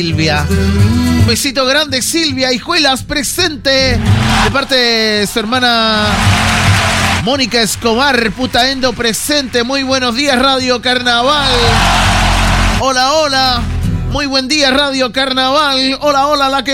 Silvia. Un besito grande, Silvia Hijuelas, presente. De parte de su hermana Mónica Escobar, Putaendo, presente. Muy buenos días, Radio Carnaval. Hola, hola. Muy buen día, Radio Carnaval. Hola, hola, la que